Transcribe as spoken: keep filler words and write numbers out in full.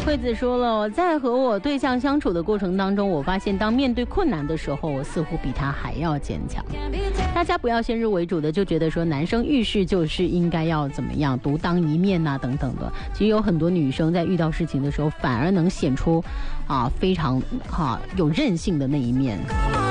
惠子说了，在和我对象相处的过程当中，我发现当面对困难的时候，我似乎比他还要坚强。大家不要先入为主的就觉得说男生遇事就是应该要怎么样独当一面啊等等的，其实有很多女生在遇到事情的时候反而能显出啊非常啊有韧性的那一面。